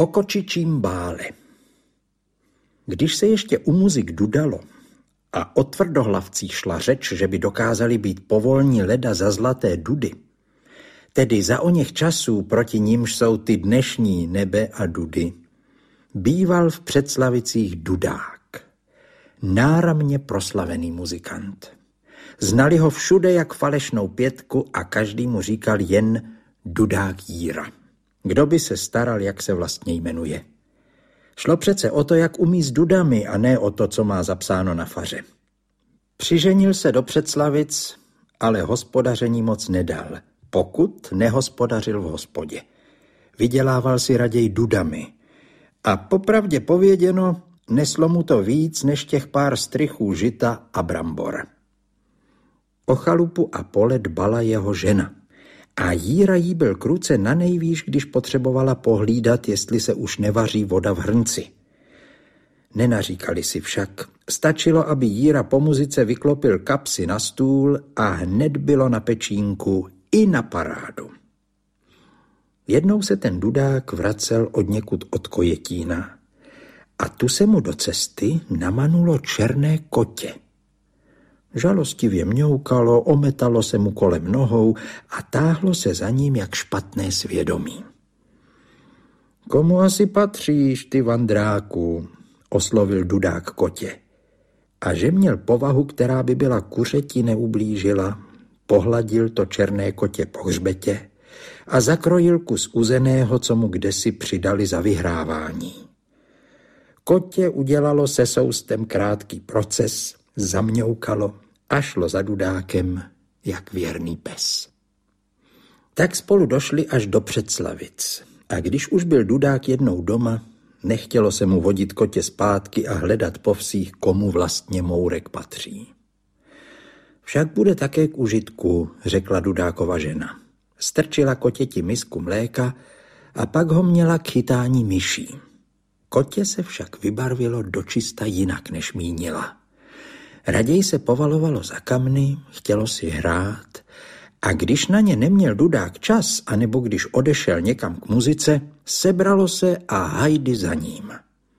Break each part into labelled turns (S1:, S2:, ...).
S1: O kočičím bále. Když se ještě u muzik dudalo a o tvrdohlavcích šla řeč, že by dokázali být povolní leda za zlaté dudy, tedy za oněch časů, proti nímž jsou ty dnešní nebe a dudy, býval v Předslavicích dudák, náramně proslavený muzikant. Znali ho všude jak falešnou pětku a každý mu říkal jen Dudák Jíra. Kdo by se staral, jak se vlastně jmenuje? Šlo přece o to, jak umí s dudami a ne o to, co má zapsáno na faře. Přiženil se do Předslavic, ale hospodaření moc nedal, pokud nehospodařil v hospodě. Vydělával si raději dudami a popravdě pověděno, neslo mu to víc než těch pár strychů žita a brambor. O chalupu a pole dbala jeho žena a Jíra jí byl kruce na nejvýš, když potřebovala pohlídat, jestli se už nevaří voda v hrnci. Nenaříkali si však, stačilo, aby Jíra po muzice vyklopil kapsy na stůl a hned bylo na pečínku i na parádu. Jednou se ten dudák vracel odněkud od Kojetína a tu se mu do cesty namanulo černé kotě. Žalostivě mňoukalo, ometalo se mu kolem nohou a táhlo se za ním jak špatné svědomí. Komu asi patříš, ty vandráku, oslovil dudák kotě. A že měl povahu, která by byla kuřeti neublížila, pohladil to černé kotě po hřbetě a zakrojil kus uzeného, co mu kdesi přidali za vyhrávání. Kotě udělalo se soustem krátký proces, zamňoukalo a šlo za dudákem jak věrný pes. Tak spolu došli až do Předslavic a když už byl dudák jednou doma, nechtělo se mu vodit kotě zpátky a hledat po vsích, komu vlastně mourek patří. Však bude také k užitku, řekla dudákova žena. Strčila kotěti misku mléka a pak ho měla k chytání myší. Kotě se však vybarvilo dočista jinak, než mínila. Raději se povalovalo za kamny, chtělo si hrát a když na ně neměl dudák čas, anebo když odešel někam k muzice, sebralo se a hajdy za ním.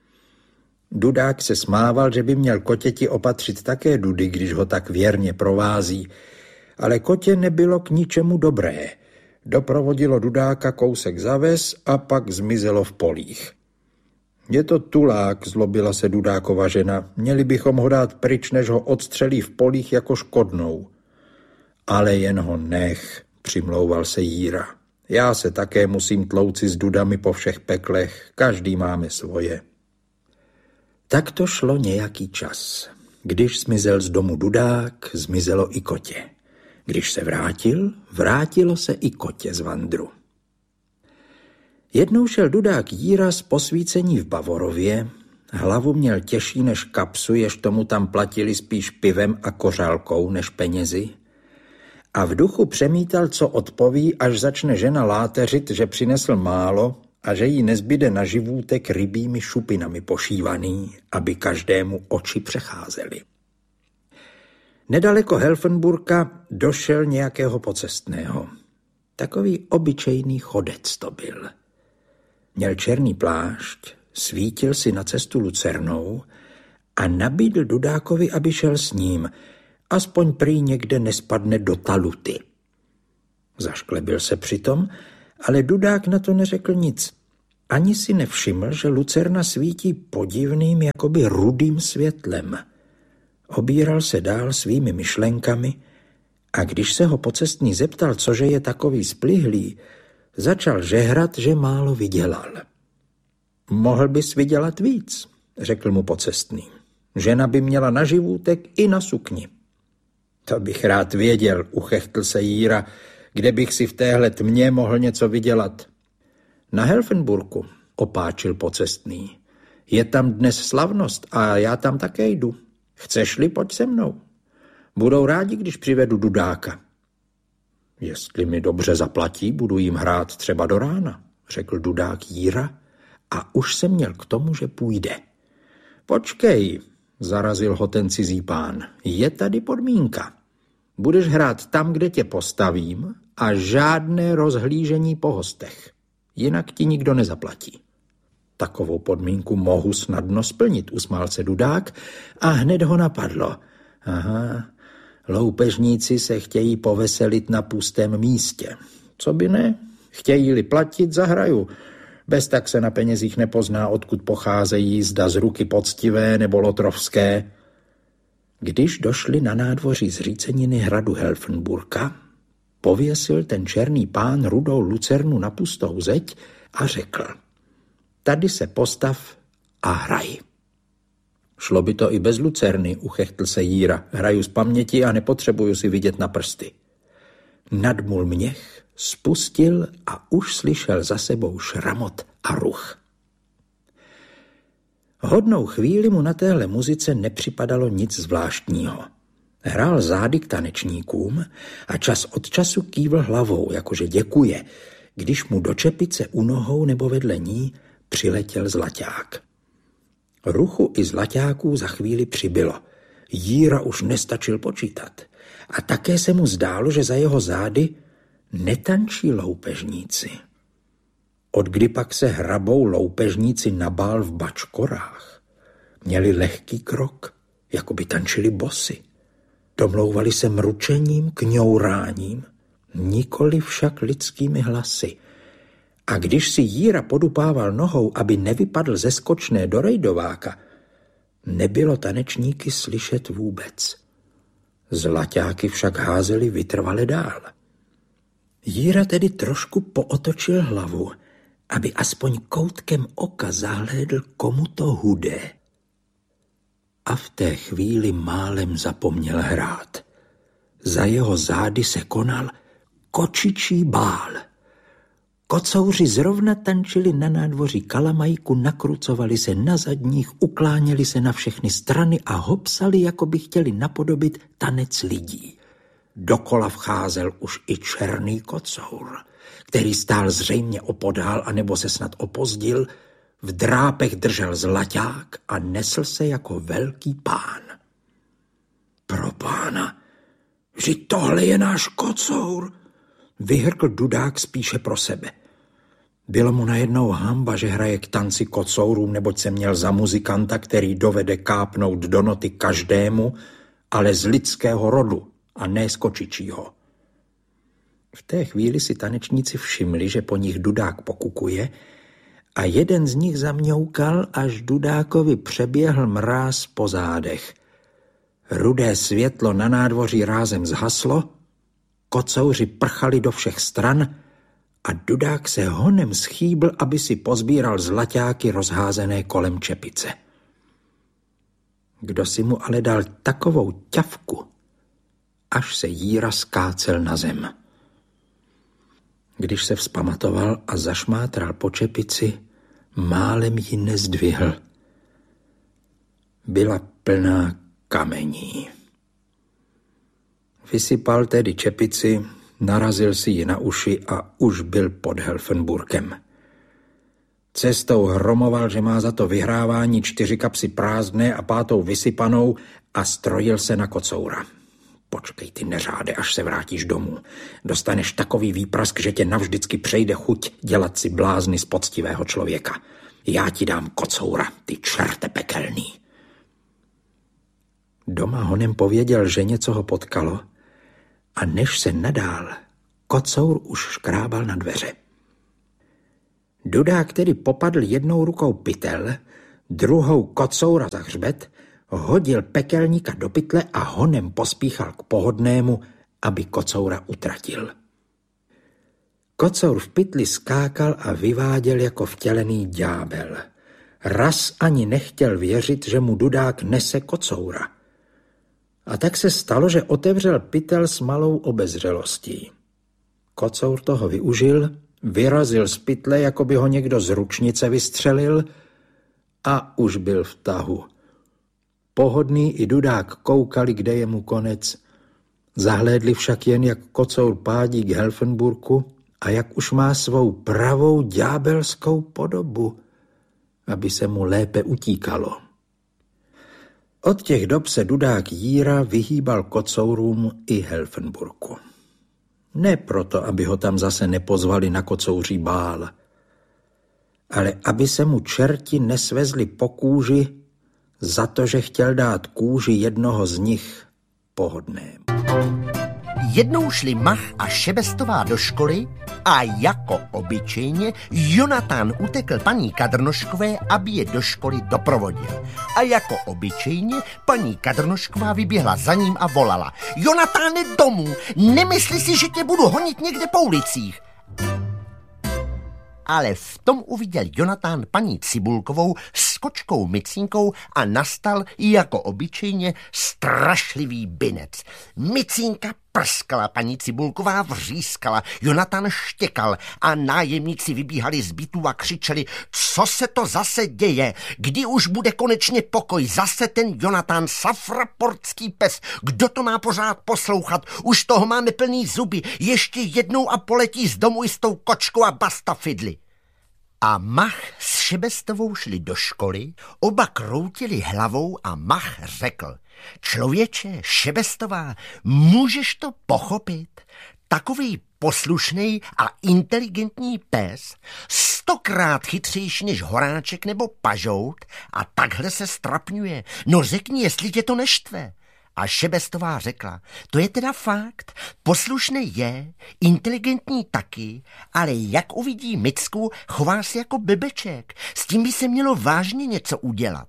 S1: Dudák se smával, že by měl kotěti opatřit také dudy, když ho tak věrně provází, ale kotě nebylo k ničemu dobré. Doprovodilo dudáka kousek za ves a pak zmizelo v polích. Je to tulák, zlobila se dudákova žena. Měli bychom ho dát pryč, než ho odstřelí v polích jako škodnou. Ale jen ho nech, přimlouval se Jíra. Já se také musím tlouci s dudami po všech peklech, každý máme svoje. Tak to šlo nějaký čas. Když zmizel z domu dudák, zmizelo i kotě. Když se vrátil, vrátilo se i kotě z vandru. Jednou šel dudák Jíra z posvícení v Bavorově, hlavu měl těžší než kapsu, jež tomu tam platili spíš pivem a kořálkou než penězi, a v duchu přemítal, co odpoví, až začne žena láteřit, že přinesl málo a že jí nezbyde na živůtek rybími šupinami pošívaný, aby každému oči přecházely. Nedaleko Helfenburka došel nějakého pocestného. Takový obyčejný chodec to byl. Měl černý plášť, svítil si na cestu lucernou a nabídl dudákovi, aby šel s ním, aspoň prý někde nespadne do taluty. Zašklebil se přitom, ale dudák na to neřekl nic. Ani si nevšiml, že lucerna svítí podivným, jakoby rudým světlem. Obíral se dál svými myšlenkami a když se ho pocestný zeptal, cože je takový splihlý, začal žehrat, že málo vydělal. Mohl bys vydělat víc, řekl mu pocestný. Žena by měla na živůtek i na sukni. To bych rád věděl, uchechtl se Jíra, kde bych si v téhle tmě mohl něco vydělat. Na Helfenburku, opáčil pocestný. Je tam dnes slavnost a já tam také jdu. Chceš-li, pojď se mnou. Budou rádi, když přivedu dudáka. Jestli mi dobře zaplatí, budu jim hrát třeba do rána, řekl dudák Jíra a už se měl k tomu, že půjde. Počkej, zarazil ho ten cizí pán, je tady podmínka. Budeš hrát tam, kde tě postavím a žádné rozhlížení po hostech. Jinak ti nikdo nezaplatí. Takovou podmínku mohu snadno splnit, usmál se Dudák a hned ho napadlo. Aha, loupežníci se chtějí poveselit na pustém místě. Co by ne? Chtějí-li platit, zahraju. Bez tak se na penězích nepozná, odkud pocházejí, zda z ruky poctivé nebo lotrovské. Když došli na nádvoří zříceniny hradu Helfenburka, pověsil ten černý pán rudou lucernu na pustou zeď a řekl: tady se postav a hraj. Šlo by to i bez lucerny, uchechtl se Jíra. Hraju z paměti a nepotřebuju si vidět na prsty. Nadmul měch, spustil a už slyšel za sebou šramot a ruch. Hodnou chvíli mu na téhle muzice nepřipadalo nic zvláštního. Hrál zády k tanečníkům a čas od času kývl hlavou, jakože děkuje, když mu do čepice u nohou nebo vedle ní přiletěl zlaťák. Ruchu i zlaťáků za chvíli přibylo. Jíra už nestačil počítat. A také se mu zdálo, že za jeho zády netančí loupežníci. Odkdy pak se hrabou loupežníci na bál v bačkorách? Měli lehký krok, jako by tančili bosy. Domlouvali se mručením, kňouráním, nikoli však lidskými hlasy. A když si Jíra podupával nohou, aby nevypadl ze skočné do rejdováka, nebylo tanečníky slyšet vůbec. Zlaťáky však házeli vytrvale dál. Jíra tedy trošku pootočil hlavu, aby aspoň koutkem oka zahlédl, komu to hude. A v té chvíli málem zapomněl hrát. Za jeho zády se konal kočičí bál. Kocouři zrovna tančili na nádvoří kalamajku, nakrucovali se na zadních, ukláněli se na všechny strany a hopsali, jako by chtěli napodobit tanec lidí. Dokola vcházel už i černý kocour, který stál zřejmě opodál, anebo se snad opozdil, v drápech držel zlaťák a nesl se jako velký pán. Pro pána, vždyť tohle je náš kocour, vyhrkl Dudák spíše pro sebe. Bylo mu najednou hanba, že hraje k tanci kocourům, neboť se měl za muzikanta, který dovede kápnout do noty každému, ale z lidského rodu a ne z kočičího. V té chvíli si tanečníci všimli, že po nich Dudák pokukuje a jeden z nich zamňoukal, až Dudákovi přeběhl mráz po zádech. Rudé světlo na nádvoří rázem zhaslo, kocouři prchali do všech stran a Dudák se honem schýbl, aby si pozbíral zlaťáky rozházené kolem čepice. Kdo si mu ale dal takovou ťavku, až se Jíra skácel na zem. Když se vzpamatoval a zašmátral po čepici, málem ji nezdvihl. Byla plná kamení. Vysypal tedy čepici, narazil si ji na uši a už byl pod Helfenburkem. Cestou hromoval, že má za to vyhrávání 4 kapsy prázdné a 5. vysypanou a strojil se na kocoura. Počkej, ty neřáde, až se vrátíš domů. Dostaneš takový výprask, že tě navždycky přejde chuť dělat si blázny z poctivého člověka. Já ti dám kocoura, ty čerte pekelný. Doma honem pověděl ženě, co ho potkalo, a než se nadál, kocour už škrábal na dveře. Dudák tedy popadl jednou rukou pytel, druhou kocoura za hřbet, hodil pekelníka do pytle a honem pospíchal k pohodnému, aby kocoura utratil. Kocour v pytli skákal a vyváděl jako vtělený ďábel. Raz ani nechtěl věřit, že mu Dudák nese kocoura. A tak se stalo, že otevřel pytel s malou obezřelostí. Kocour toho využil, vyrazil z pytle, jako by ho někdo z ručnice vystřelil, a už byl v tahu. Pohodný i Dudák koukali, kde je mu konec. Zahlédli však jen, jak kocour pádí k Helfenburku a jak už má svou pravou ďábelskou podobu, aby se mu lépe utíkalo. Od těch dob se Dudák Jíra vyhýbal kocourům i Helfenburku. Ne proto, aby ho tam zase nepozvali na kocouří bál, ale aby se mu čerti nesvezli po kůži za to, že chtěl dát kůži jednoho z nich pohodnému.
S2: Jednou šli Mach a Šebestová do školy a jako obyčejně Jonatán utekl paní Kadrnoškové, aby je do školy doprovodil. A jako obyčejně paní Kadrnošková vyběhla za ním a volala: Jonatáne, domů, nemysli si, že tě budu honit někde po ulicích. Ale v tom uviděl Jonatán paní Cibulkovou s kočkou Micínkou a nastal jako obyčejně strašlivý binec. Micínka prskala, paní Cibulková vřískala, Jonatán štěkal a nájemníci vybíhali z bytů a křičeli: co se to zase děje? Kdy už bude konečně pokoj? Zase ten Jonatán, safraportský pes. Kdo to má pořád poslouchat? Už toho máme plný zuby. Ještě jednou a poletí z domu i s tou kočkou a basta fidly. A Mach s Šebestovou šli do školy, oba kroutili hlavou a Mach řekl: člověče, Šebestová, můžeš to pochopit? Takový poslušnej a inteligentní pes, 100krát chytřejší než Horáček nebo Pažout, a takhle se strapňuje. No řekni, jestli tě to neštve. A Šebestová řekla: to je teda fakt, poslušný je, inteligentní taky, ale jak uvidí Micku, chová se jako blbeček. S tím by se mělo vážně něco udělat.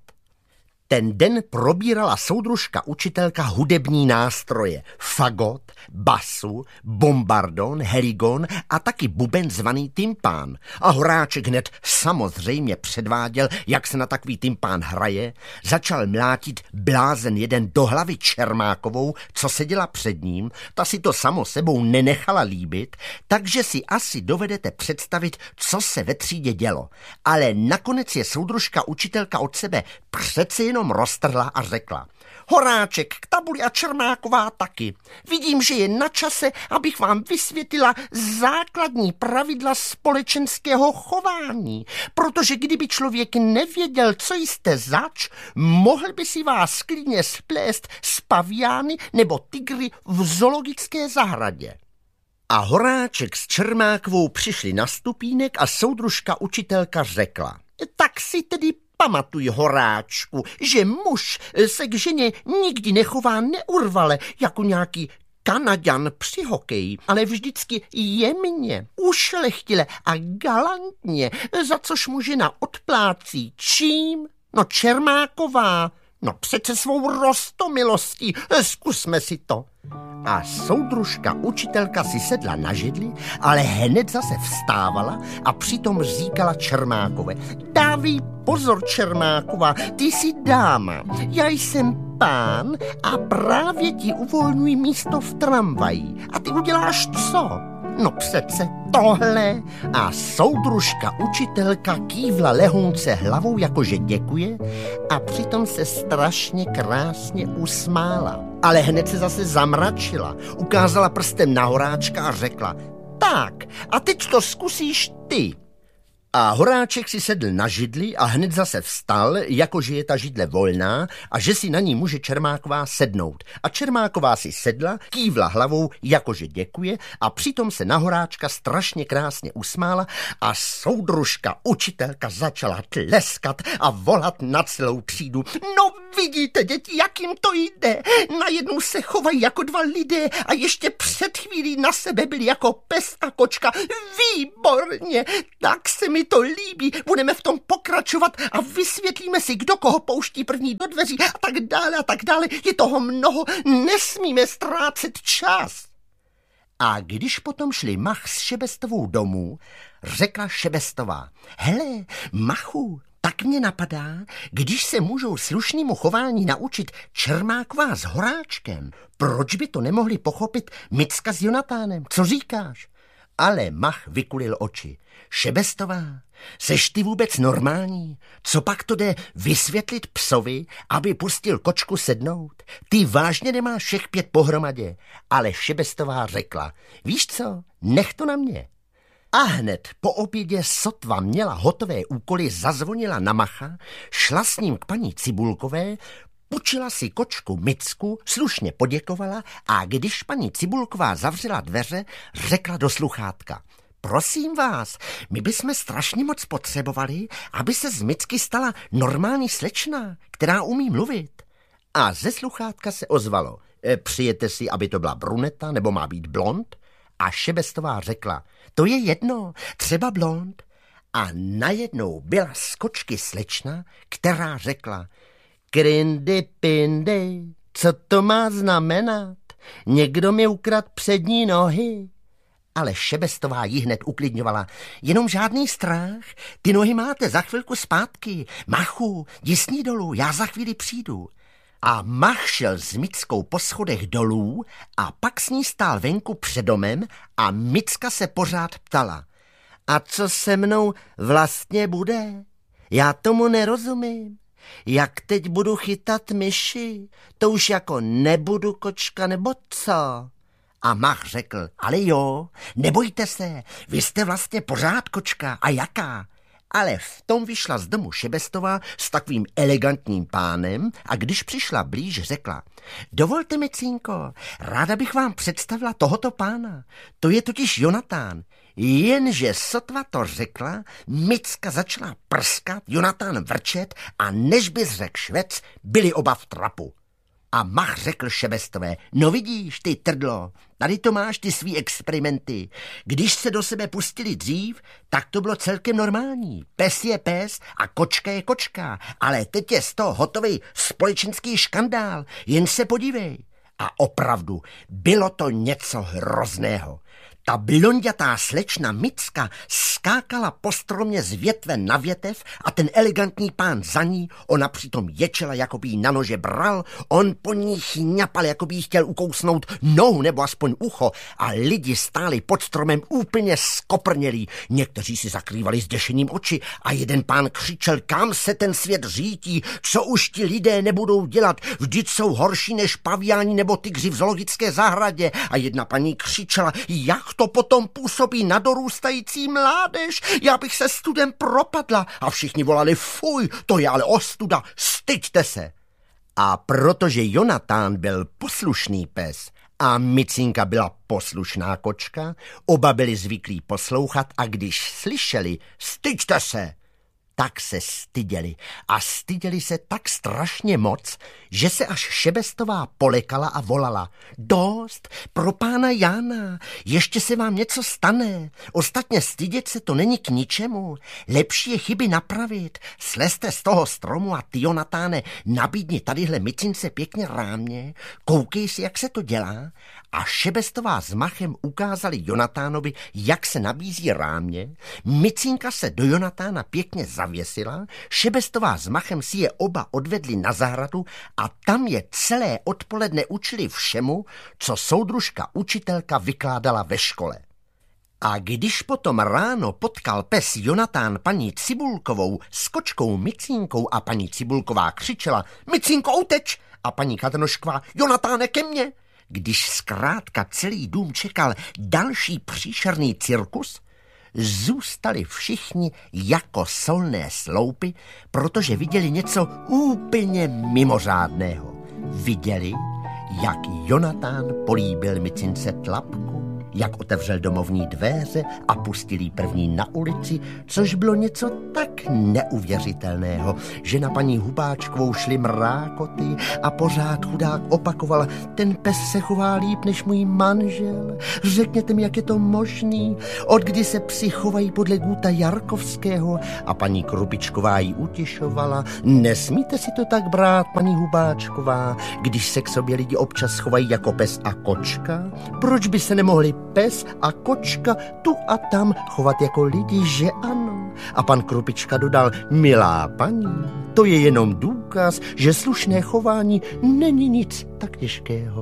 S2: Ten den probírala soudružka učitelka hudební nástroje, fagot, basu, bombardon, heligon a taky buben zvaný tympán. A Horáček hned samozřejmě předváděl, jak se na takový tympán hraje. Začal mlátit blázen jeden do hlavy Čermákovou, co seděla před ním. Ta si to samo sebou nenechala líbit, takže si asi dovedete představit, co se ve třídě dělo. Ale nakonec je soudružka učitelka od sebe přece jenom roztrhla a řekla: Horáček k tabuli a Čermáková taky. Vidím, že je na čase, abych vám vysvětlila základní pravidla společenského chování, protože kdyby člověk nevěděl, co jste zač, mohl by si vás klidně splést s paviány nebo tygry v zoologické zahradě. A Horáček s Čermákovou přišli na stupínek a soudružka učitelka řekla: tak si tedy pamatuj, Horáčku, že muž se k ženě nikdy nechová neurvale jako nějaký Kanaďan při hokeji, ale vždycky jemně, ušlechtile a galantně, za což mu žena odplácí čím? No Čermáková, no přece svou roztomilostí, zkusme si to. A soudružka učitelka si sedla na židli, ale hned zase vstávala a přitom říkala Čermákové: dávej pozor, Čermáková, ty jsi dáma, já jsem pán a právě ti uvolňuji místo v tramvaji. A ty uděláš co? No přece tohle. A soudružka učitelka kývla lehonce hlavou, jakože děkuje, a přitom se strašně krásně usmála. Ale hned se zase zamračila, ukázala prstem na Horáčka a řekla: tak, a teď to zkusíš ty. A Horáček si sedl na židli a hned zase vstal, jakože je ta židle volná a že si na ní může Čermáková sednout. A Čermáková si sedla, kývla hlavou, jakože děkuje, a přitom se na Horáčka strašně krásně usmála a soudružka učitelka začala tleskat a volat na celou třídu: no vidíte, děti, jak jim to jde. Najednou se chovají jako dva lidé a ještě před chvílí na sebe byli jako pes a kočka. Výborně, tak se mi to líbí, budeme v tom pokračovat a vysvětlíme si, kdo koho pouští první do dveří a tak dále, je toho mnoho, nesmíme ztrácet čas. A když potom šli Mach s Šebestovou domů, řekla Šebestová: hele, Machu, tak mě napadá, když se můžou slušnému chování naučit Čermáková s Horáčkem, proč by to nemohli pochopit Micka s Jonatánem? Co říkáš? Ale Mach vykulil oči. Šebestová, seš ty vůbec normální? Co pak to jde vysvětlit psovi, aby pustil kočku sednout? Ty vážně nemáš všech 5 pohromadě. Ale Šebestová řekla: víš co, nech to na mě. A hned po obědě sotva měla hotové úkoly, zazvonila na Macha, šla s ním k paní Cibulkové, půjčila si kočku Micku, slušně poděkovala a když paní Cibulková zavřela dveře, řekla do sluchátka: prosím vás, my bychom strašně moc potřebovali, aby se z Micky stala normální slečna, která umí mluvit. A ze sluchátka se ozvalo, přijete si, aby to byla bruneta, nebo má být blond? A Šebestová řekla, to je jedno, třeba blond. A najednou byla z kočky slečna, která řekla, krindy pindy, co to má znamenat? Někdo mi ukradl přední nohy. Ale Šebestová ji hned uklidňovala. Jenom žádný strach, ty nohy máte za chvilku zpátky. Machu, jdi s ní dolů, já za chvíli přijdu. A Mach šel s Mickou po schodech dolů a pak s ní stál venku před domem a Micka se pořád ptala. A co se mnou vlastně bude? Já tomu nerozumím. Jak teď budu chytat myši? To už jako nebudu kočka nebo co? A Mach řekl, ale jo, nebojte se, vy jste vlastně pořád kočka. A jaká? Ale v tom vyšla z domu Šebestová s takovým elegantním pánem a když přišla blíž, řekla, dovolte mi, Cínko, ráda bych vám představila tohoto pána. To je totiž Jonatán. Jenže sotva to řekla, Micka začala prskat, Jonatán vrčet a než bys řekl švec, byli oba v trapu. A Mach řekl Šebestové, no vidíš, ty trdlo, tady to máš ty svý experimenty. Když se do sebe pustili dřív, tak to bylo celkem normální. Pes je pes a kočka je kočka, ale teď je z toho hotový společenský škandál, jen se podívej. A opravdu, bylo to něco hrozného. Ta blondětá slečna Micka skákala po stromě z větve na větev a ten elegantní pán za ní, ona přitom ječela, jako by jí na nože bral, on po ní chňapal, jako by jí chtěl ukousnout nohu nebo aspoň ucho a lidi stáli pod stromem úplně skoprnělí. Někteří si zakrývali zděšením oči a jeden pán křičel, kam se ten svět řítí, co už ti lidé nebudou dělat, vždyť jsou horší než paviáni nebo tygři v zoologické zahradě. A jedna paní křičela, jak to potom působí na dorůstající mládež, já bych se studem propadla. A všichni volali, fuj, to je ale ostuda, styďte se. A protože Jonatán byl poslušný pes a Micinka byla poslušná kočka, oba byli zvyklí poslouchat a když slyšeli, styďte se, tak se styděli. A styděli se tak strašně moc, že se až Šebestová polekala a volala. Dost, pro pána Jána, ještě se vám něco stane. Ostatně stydět se to není k ničemu. Lepší je chyby napravit. Slezte z toho stromu a ty, Jonatáne, nabídni tadyhle Micince pěkně rámě. Koukej si, jak se to dělá. A Šebestová s Machem ukázali Jonatánovi, jak se nabízí rámě. Micinka se do Jonatána pěkně zavěsila, Šebestová s Machem si je oba odvedli na zahradu a tam je celé odpoledne učili všemu, co soudružka učitelka vykládala ve škole. A když potom ráno potkal pes Jonatán paní Cibulkovou s kočkou Micínkou a paní Cibulková křičela, Micinko, uteč! A paní Kadnošková, Jonatáne, ke mně! Když zkrátka celý dům čekal další příšerný cirkus, zůstali všichni jako solné sloupy, protože viděli něco úplně mimořádného. Viděli, jak Jonatán políbil Micince tlapku, jak otevřel domovní dveře a pustil jí první na ulici, což bylo něco tak neuvěřitelného, že na paní Hubáčkovou šly mrákoty a pořád chudák opakovala, ten pes se chová líp než můj manžel. Řekněte mi, jak je to možný, od kdy se psi chovají podle Guta Jarkovského. A paní Krupičková jí utišovala, nesmíte si to tak brát, paní Hubáčková, když se k sobě lidi občas chovají jako pes a kočka, proč by se nemohli pes a kočka tu a tam chovat jako lidi, že ano? A pan Krupička dodal, milá paní, to je jenom důkaz, že slušné chování není nic tak těžkého.